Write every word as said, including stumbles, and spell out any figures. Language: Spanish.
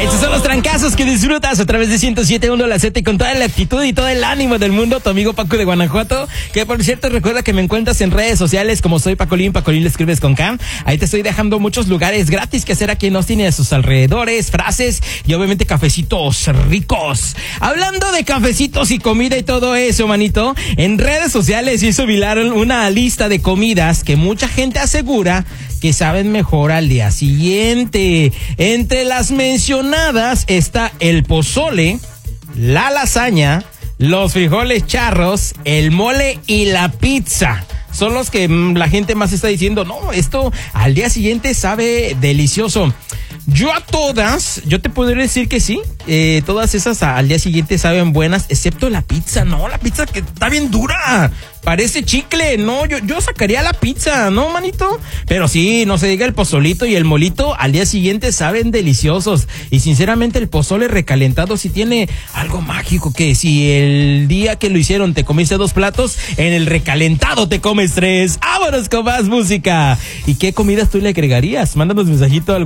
Estos son los trancazos que disfrutas a través de ciento siete punto uno La Z y con toda la actitud y todo el ánimo del mundo. Tu amigo Paco de Guanajuato, que por cierto recuerda que me encuentras en redes sociales como soy Pacolín, Pacolín le escribes con K. Ahí te estoy dejando muchos lugares gratis que hacer a quien nos tiene a sus alrededores, frases y obviamente cafecitos ricos. Hablando de cafecitos y comida y todo eso, manito, en redes sociales hizo viral una lista de comidas que mucha gente asegura que saben mejor al día siguiente. Entre las mencionadas está el pozole, la lasaña, los frijoles charros, el mole y la pizza. Son los que mmm, la gente más está diciendo, no, esto al día siguiente sabe delicioso. Yo a todas, yo te podría decir que sí, eh, todas esas al día siguiente saben buenas, excepto la pizza. No, la pizza que está bien dura, parece chicle. No, yo, yo sacaría la pizza, ¿no, manito? Pero sí, no se diga, el pozolito y el molito al día siguiente saben deliciosos. Y sinceramente el pozole recalentado sí tiene algo mágico, que si el día que lo hicieron te comiste dos platos, en el recalentado te comes tres. ¡Vámonos con más música! ¿Y qué comidas tú le agregarías? Mándanos mensajito al